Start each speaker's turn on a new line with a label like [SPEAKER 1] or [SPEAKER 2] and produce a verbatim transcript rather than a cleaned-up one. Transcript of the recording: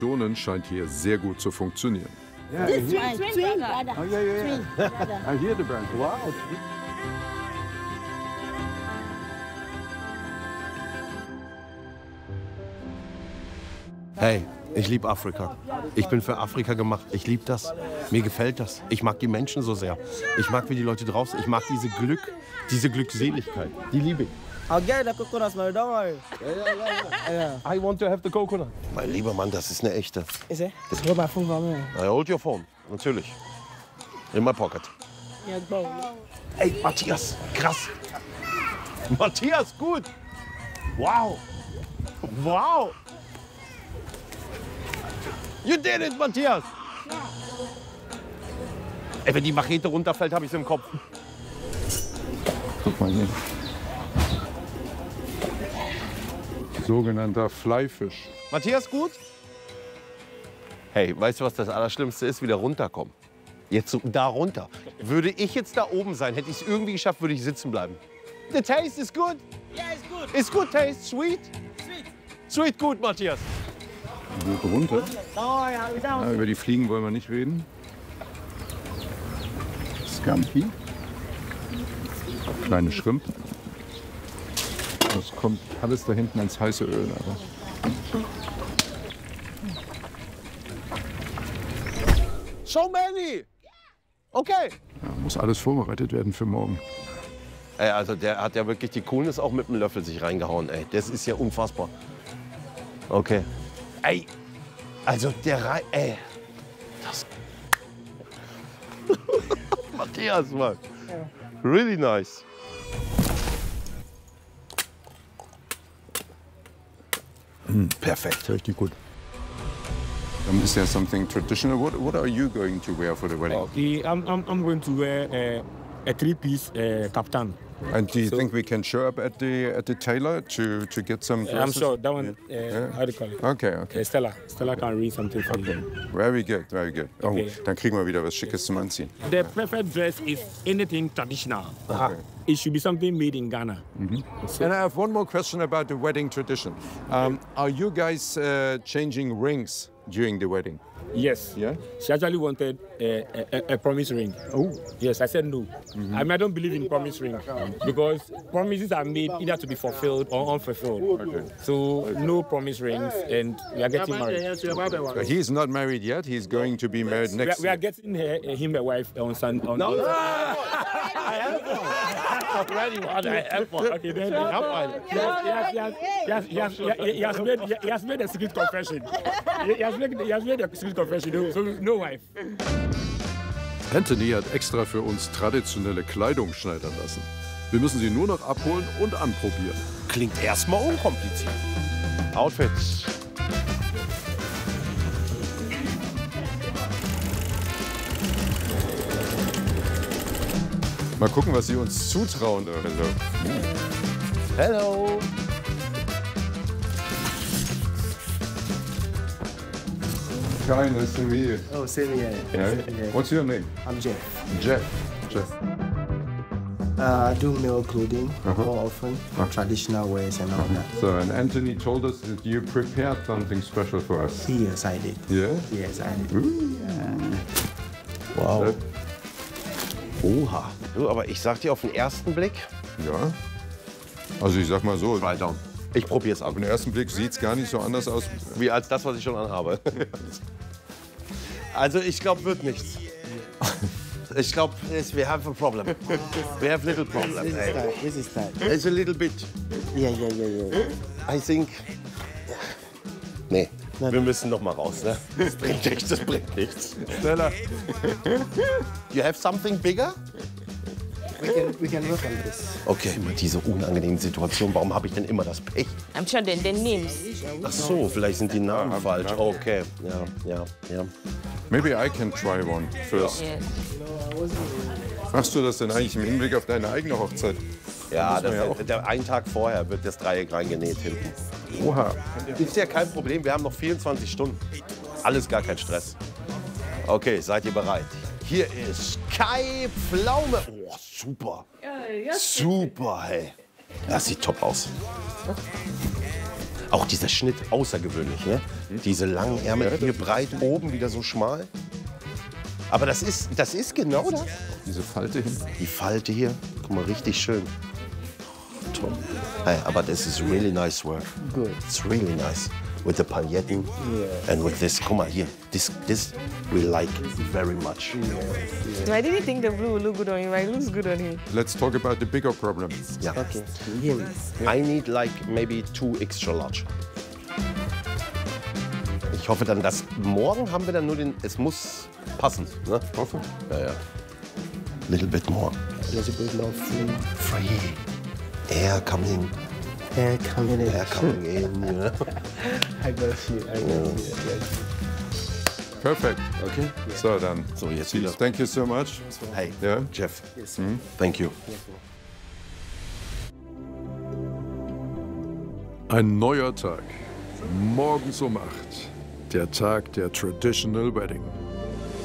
[SPEAKER 1] Scheint hier sehr gut zu funktionieren.
[SPEAKER 2] Yeah,
[SPEAKER 3] This
[SPEAKER 2] I
[SPEAKER 3] one, twin brother.
[SPEAKER 2] Oh, yeah, yeah,
[SPEAKER 3] Twin
[SPEAKER 2] yeah.
[SPEAKER 3] brother.
[SPEAKER 2] I hear the brand. Wow.
[SPEAKER 4] Hey, ich liebe Afrika. Ich bin für Afrika gemacht. Ich liebe das. Mir gefällt das. Ich mag die Menschen so sehr. Ich mag, wie die Leute draußen. Ich mag diese Glück, diese Glückseligkeit. Die liebe ich.
[SPEAKER 5] I'll get the coconuts, man. Don't worry.
[SPEAKER 4] I want to have the coconut. Mein lieber Mann, das ist eine echte.
[SPEAKER 5] Is it? Hold my phone for me.
[SPEAKER 4] I hold your phone. Natürlich. In my pocket.
[SPEAKER 5] Yeah, go.
[SPEAKER 4] Ey, Matthias, krass. Matthias, gut. Wow. Wow. You did it, Matthias. Ey, wenn die Machete runterfällt, habe ich sie im Kopf.
[SPEAKER 1] Guck mal hier. Sogenannter Fleifisch.
[SPEAKER 4] Matthias, gut? Hey, weißt du, was das Allerschlimmste ist? Wieder runterkommen. Jetzt so, da runter. Würde ich jetzt da oben sein, hätte ich es irgendwie geschafft, würde ich sitzen bleiben. The taste is good.
[SPEAKER 5] Yeah, it's good.
[SPEAKER 4] Is good taste, sweet.
[SPEAKER 5] Sweet.
[SPEAKER 4] Sweet, gut, Matthias.
[SPEAKER 1] Gut runter.
[SPEAKER 5] Don't worry, I'll be down.
[SPEAKER 1] Ja, über die Fliegen wollen wir nicht reden. Scampi. Kleine Schrimp. Das kommt alles da hinten ins heiße Öl. Aber.
[SPEAKER 4] So many. Okay.
[SPEAKER 1] Ja, muss alles vorbereitet werden für morgen.
[SPEAKER 4] Ey, also der hat ja wirklich die Coolness auch mit dem Löffel sich reingehauen. Ey, das ist ja unfassbar. Okay. Ey, also der Rei... Ey, das... Matthias, Mann. Really nice.
[SPEAKER 1] Mm, perfekt, richtig gut. Um, is there something traditional? What, what are you going to wear for the wedding?
[SPEAKER 6] Okay, I'm, I'm, I'm going to wear uh, a three-piece uh, kaftan.
[SPEAKER 1] And do you
[SPEAKER 6] So-
[SPEAKER 1] think we can show up at the at the tailor to to get some
[SPEAKER 6] I'm
[SPEAKER 1] dresses?
[SPEAKER 6] sure that one, uh,
[SPEAKER 1] Yeah.
[SPEAKER 6] how do you call it?
[SPEAKER 1] Okay, okay.
[SPEAKER 6] Uh, Stella. Stella can read something for you.
[SPEAKER 1] Very good, very good. Oh,
[SPEAKER 6] Okay.
[SPEAKER 1] dann kriegen wir wieder was Schickes zum Anziehen.
[SPEAKER 6] The perfect dress is anything traditional.
[SPEAKER 1] Okay.
[SPEAKER 6] It should be something made in Ghana.
[SPEAKER 1] And I have one more question about the wedding tradition. Um, are you guys uh, changing rings during the wedding?
[SPEAKER 6] Yes.
[SPEAKER 1] Yeah?
[SPEAKER 6] She actually wanted a, a, a promise ring.
[SPEAKER 1] Oh.
[SPEAKER 6] Yes, I said no. I mean, I don't believe in promise ring because promises are made either to be fulfilled or unfulfilled.
[SPEAKER 1] Okay.
[SPEAKER 6] So no promise rings, and we are getting married.
[SPEAKER 1] But he's not married yet. He's going to be married
[SPEAKER 6] We are,
[SPEAKER 1] next
[SPEAKER 6] we are
[SPEAKER 1] year.
[SPEAKER 6] getting her, him a wife on Sunday. On no. Already one. I have one. Okay, then I have one. Yes, yes, yes, yes, yes, yes, he has made he has made a secret confession. He has made he has made a secret confession. No, so no wife.
[SPEAKER 1] Anthony hat extra für uns traditionelle Kleidung schneidern lassen. Wir müssen sie nur noch abholen und anprobieren.
[SPEAKER 4] Klingt erstmal unkompliziert. Outfits.
[SPEAKER 1] Mal gucken, was sie uns zutrauen. Also,
[SPEAKER 4] Hello.
[SPEAKER 1] Hi, nice to meet you.
[SPEAKER 5] Oh, same here.
[SPEAKER 1] Yeah? What's your name?
[SPEAKER 5] I'm Jeff.
[SPEAKER 1] Jeff. Jeff.
[SPEAKER 5] Uh, I do male clothing
[SPEAKER 1] Uh-huh.
[SPEAKER 5] more often, traditional wears and all that.
[SPEAKER 1] So, and Anthony told us that you prepared something special for us.
[SPEAKER 5] Yes, I did.
[SPEAKER 1] Yeah?
[SPEAKER 5] Yes, I did.
[SPEAKER 4] Wow. Oha. Du, aber ich sag dir auf den ersten Blick,
[SPEAKER 1] Ja. Also ich sag mal so,
[SPEAKER 4] Try down. Ich probier's
[SPEAKER 1] auf
[SPEAKER 4] ab.
[SPEAKER 1] den ersten Blick sieht es gar nicht so anders aus.
[SPEAKER 4] Wie als das, was ich schon anhabe. Also ich glaube, wird nichts. Ich glaube, we have a problem. We have little problem.
[SPEAKER 5] This is
[SPEAKER 4] Ey.
[SPEAKER 5] tight. This is tight.
[SPEAKER 4] It's a little bit.
[SPEAKER 5] Yeah, yeah, yeah, yeah.
[SPEAKER 4] I think. Nee, wir müssen noch mal raus. Ne? Das bringt nichts. Das bringt nichts.
[SPEAKER 1] Stella.
[SPEAKER 4] You have something bigger?
[SPEAKER 5] We can, we can work on this.
[SPEAKER 4] Okay, immer diese unangenehmen Situationen. Warum habe ich denn immer das Pech?
[SPEAKER 3] I'm sure the, the names.
[SPEAKER 4] Ach so, vielleicht sind die Namen falsch. Okay, ja, ja, ja.
[SPEAKER 1] Maybe I can try one first.
[SPEAKER 3] Yes.
[SPEAKER 1] Machst du das denn eigentlich im Hinblick auf deine eigene Hochzeit?
[SPEAKER 4] Ja,
[SPEAKER 1] Muss man ja
[SPEAKER 4] das,
[SPEAKER 1] auch.
[SPEAKER 4] der, einen Tag vorher wird das Dreieck reingenäht hinten.
[SPEAKER 1] Oha.
[SPEAKER 4] Ist ja kein Problem, wir haben noch vierundzwanzig Stunden. Alles gar kein Stress. Okay, seid ihr bereit? Hier ist Kai Pflaume. Oh, super. Super, hey. Das sieht top aus. Auch dieser Schnitt, außergewöhnlich. Ne? Diese langen Ärmel, hier breit, oben wieder so schmal. Aber das ist, das ist genau das.
[SPEAKER 1] Diese Falte hin.
[SPEAKER 4] Die Falte hier, guck mal, richtig schön. Toll. Hey, aber das ist really nice work.
[SPEAKER 5] Good.
[SPEAKER 4] It's really nice. With the pailletten
[SPEAKER 5] Yeah.
[SPEAKER 4] and with this. Guck mal hier, this, this we like very much.
[SPEAKER 3] I didn't think the blue would look good on him, but it looks good on him.
[SPEAKER 1] Let's talk about the bigger problem.
[SPEAKER 4] Ja.
[SPEAKER 5] Okay. Him.
[SPEAKER 4] I need like maybe two extra large. Ich hoffe dann, dass morgen haben wir dann nur den. Es muss passen, ne?
[SPEAKER 1] Hoffe.
[SPEAKER 4] Ja, ja. Little bit more.
[SPEAKER 5] A little bit more free.
[SPEAKER 4] Free. Air coming.
[SPEAKER 5] Hair coming in.
[SPEAKER 4] Air coming in. You know?
[SPEAKER 5] I got you. I got you. Yes.
[SPEAKER 1] Perfekt. Okay. So, dann.
[SPEAKER 4] So, jetzt
[SPEAKER 1] Cheers.
[SPEAKER 4] wieder.
[SPEAKER 1] Thank you so much.
[SPEAKER 4] Hey,
[SPEAKER 1] Ja.
[SPEAKER 4] Jeff.
[SPEAKER 5] Yes.
[SPEAKER 4] Thank you.
[SPEAKER 2] Ein neuer Tag. Morgens um acht. Der Tag der Traditional Wedding.